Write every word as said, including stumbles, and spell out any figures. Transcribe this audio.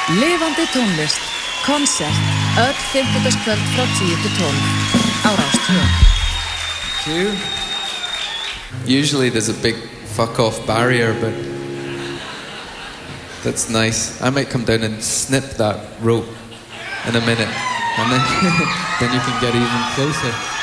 Lifandi tónlist, konsert, öll fimmtudagskvöld frá tíu til tólf á Rás tvö. Q. Usually there's a big fuck off barrier, but that's nice. I might come down and snip that rope in a minute, and then then you can get even closer.